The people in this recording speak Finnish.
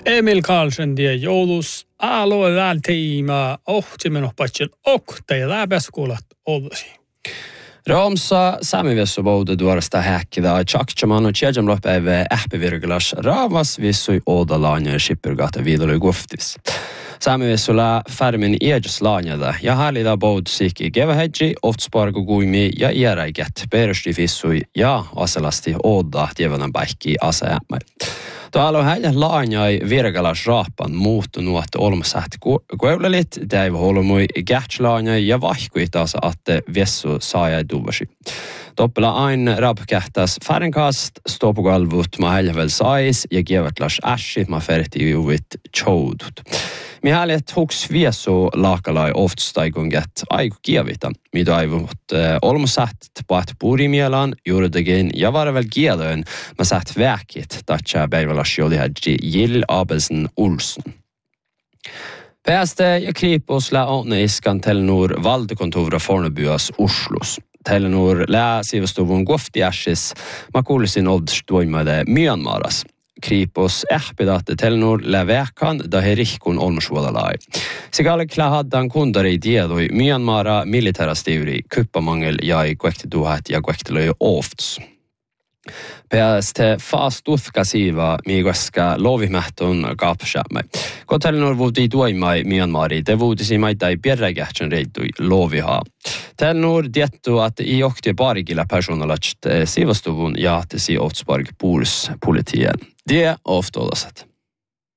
Emil Karlsson die joulus aloilla tiima ohtimen patchen okteilla beskulat ollasi. Raamsa saamiviessu bouda duorasta häkkida tjakchaman och tjejamloppäivä ähpivirglas raavas vissui oodalaania ja shippurgata viidolui guftis. Saamiviessulla färmin eedjus laanjada ja häälida boud siikki kevähedji, oftspargu guimi ja iäräiket perusti vissui ja aselasti ooda tievanan päihki aseämmai. Tuolla häijä laanjai virgalas raapan muuttunut, että olmasahti kueulelit, täivä holmui gähtslaanjai ja vahkui taas, että vessu saajai duvasi. Toppela aina rapkähtäs färnkast, stopugalvut ma häijävel sais ja kievätlas ässit ma ferti juvit choudut. Mihälet huks viesu laakalai oftstaikunget aiku kievita, mitä aivut olmasahti paat purimielan juuridakin ja varavel kielöön ma saht väkit tatsa päivälas jolihädji Jill Abelsen Olsen. Päästä ja kriipos lää onnne iskan Telenor valdekontora Fornebuas Oslos. Telenor lää sivastuvun goftiäsis ma kuulisin oldstuimade Myanmaras. Kriipos ähpidatte Telenor lää väkan da herihkun olmosvuodalai. Sigalle klähaddan kundari diedoi Myanmara militärasturi kuppamangel jäi kuektiduhat ja kuektilöi ofts. Päästä fast uthkasiva miikoska lovimähtön kaapsaamme. Kun Telenor vuoti tuimai Myanmari, te vuutisi maita ei pierräkähtsän reittui lovihaa. Telenor diettu, että i johti parikilla personalat sivastuvun ja tesi oftsparg puls politien. Det avstålaset.